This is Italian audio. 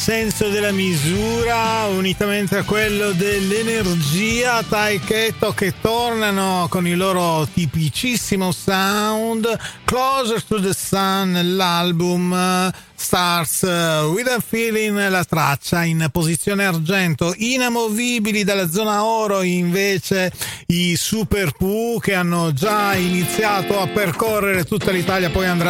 senso della misura unitamente a quello dell'energia, Taiketto che tornano con il loro tipicissimo sound. Closer to the Sun, l'album Stars with a Feeling, la traccia in posizione argento. Inamovibili dalla zona oro invece i Super Pooh, che hanno già iniziato a percorrere tutta l'Italia, poi andranno